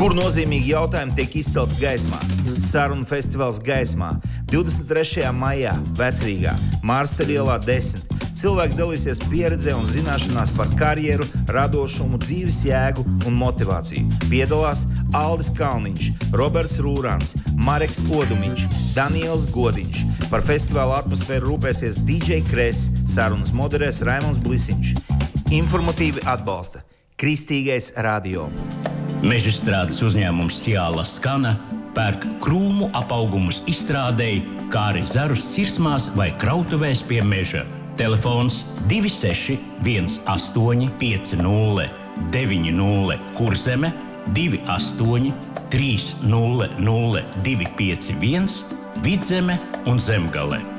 Kur nozīmīgi jautājumi tiek izcelti gaismā? Sarunu festivāls Gaismā 23. maijā Vecrīgā, Mārsta ielā 10. Cilvēki dalīsies pieredzē un zināšanās par karjeru, radošumu, dzīves jēgu un motivāciju. Piedalās Aldis Kalniņš, Roberts Rūrans, Mareks Odumiņš, Daniels Godiņš. Par festivāla atmosfēru rūpēsies DJ Kres, sarunas moderēs Raimonds Blisiņš. Informatīvi atbalsta Kristīgais radio. Mežstrādes uzņēmums Ciāla Skana pērk krūmu apaugumus izstrādēji, kā arī zarus cirsmās vai krautuvēs pie meža. Telefons 26 18 50 90 Kurzeme 28 300 251 Vidzeme un Zemgale.